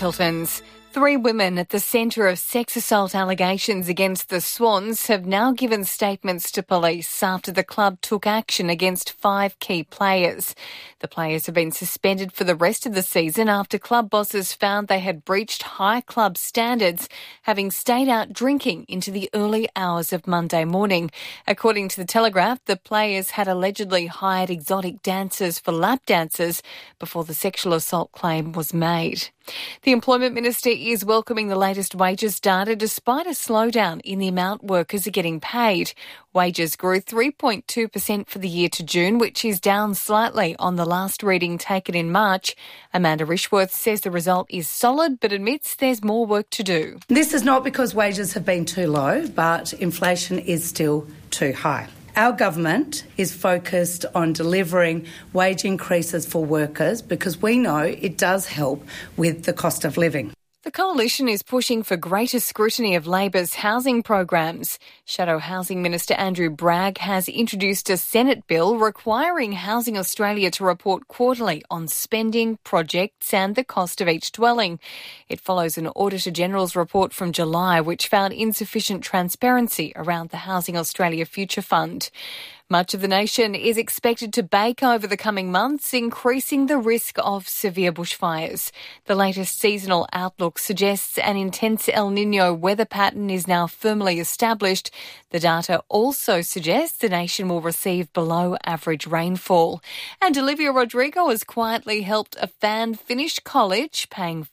Hilton's 3 women at the centre of sex assault allegations against the Swans have now given statements to police after the club took action against 5 key players. The players have been suspended for the rest of the season after club bosses found they had breached high club standards, having stayed out drinking into the early hours of Monday morning. According to The Telegraph, the players had allegedly hired exotic dancers for lap dances before the sexual assault claim was made. The Employment Minister is welcoming the latest wages data despite a slowdown in the amount workers are getting paid. Wages grew 3.2% for the year to June, which is down slightly on the last reading taken in March. Amanda Rishworth says the result is solid but admits there's more work to do. This is not because wages have been too low, but inflation is still too high. Our government is focused on delivering wage increases for workers because we know it does help with the cost of living. The Coalition is pushing for greater scrutiny of Labor's housing programs. Shadow Housing Minister Andrew Bragg has introduced a Senate bill requiring Housing Australia to report quarterly on spending, projects and the cost of each dwelling. It follows an Auditor-General's report from July which found insufficient transparency around the Housing Australia Future Fund. Much of the nation is expected to bake over the coming months, increasing the risk of severe bushfires. The latest seasonal outlook suggests an intense El Niño weather pattern is now firmly established. The data also suggests the nation will receive below average rainfall. And Olivia Rodrigo has quietly helped a fan finish college, paying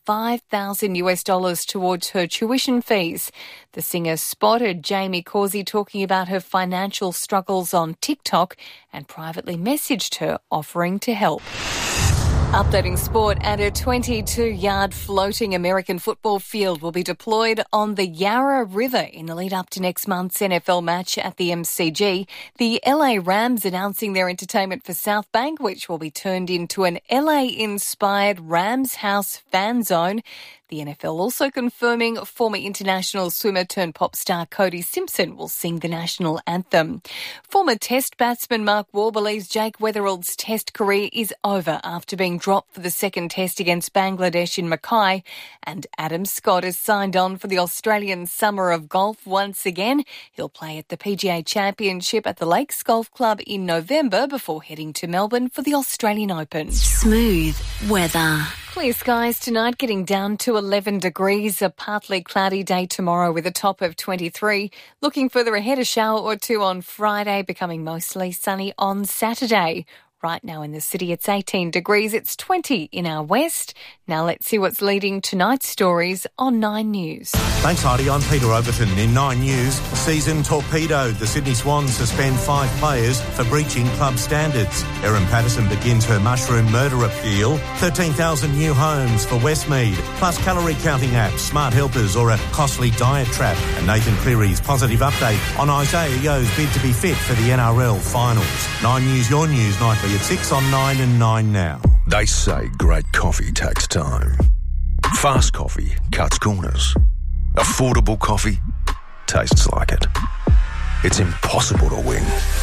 $5,000 towards her tuition fees. The singer spotted Jamie Causey talking about her financial struggles on TikTok and privately messaged her offering to help. Updating sport, and a 22-yard floating American football field will be deployed on the Yarra River in the lead up to next month's NFL match at the MCG. The LA Rams announcing their entertainment for South Bank, which will be turned into an LA-inspired Rams House fan zone. The NFL also confirming former international swimmer turned pop star Cody Simpson will sing the national anthem. Former Test batsman Mark Waugh believes Jake Weatherald's Test career is over after being dropped for the second Test against Bangladesh in Mackay. And Adam Scott has signed on for the Australian Summer of Golf once again. He'll play at the PGA Championship at the Lakes Golf Club in November before heading to Melbourne for the Australian Open. Smooth weather. Clear skies tonight, getting down to 11 degrees. A partly cloudy day tomorrow with a top of 23. Looking further ahead, a shower or two on Friday, becoming mostly sunny on Saturday. Right now in the city, it's 18 degrees. It's 20 in our west. Now let's see what's leading tonight's stories on 9 News. Thanks, Heidi. I'm Peter Overton. In 9 News, season torpedoed. The Sydney Swans suspend 5 players for breaching club standards. Erin Patterson begins her mushroom murder appeal. 13,000 new homes for Westmead. Plus calorie counting apps, smart helpers or a costly diet trap. And Nathan Cleary's positive update on Isaiah Yo's bid to be fit for the NRL finals. 9 News, your news nightly at 6 on 9 and 9 now. They say great coffee takes time. Fast coffee cuts corners. Affordable coffee tastes like it. It's impossible to win.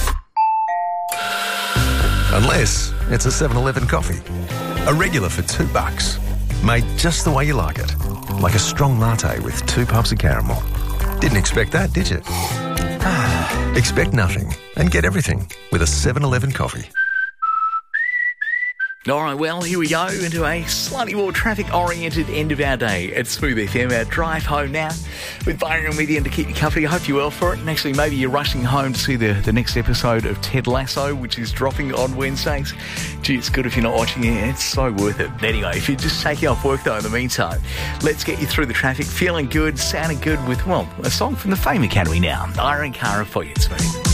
Unless it's a 7-Eleven coffee. A regular for $2. Made just the way you like it. Like a strong latte with 2 pumps of caramel. Didn't expect that, did you? Expect nothing and get everything with a 7-Eleven coffee. All right, well, here we go into a slightly more traffic-oriented end of our day at Smooth FM. Our drive home now with Byron with you to keep you company. I hope you're well for it. And actually, maybe you're rushing home to see the next episode of Ted Lasso, which is dropping on Wednesdays. Gee, it's good if you're not watching it. It's so worth it. Anyway, if you're just taking off work, though, in the meantime, let's get you through the traffic. Feeling good, sounding good with, well, a song from the Fame Academy now. Irene Cara for you, Smooth.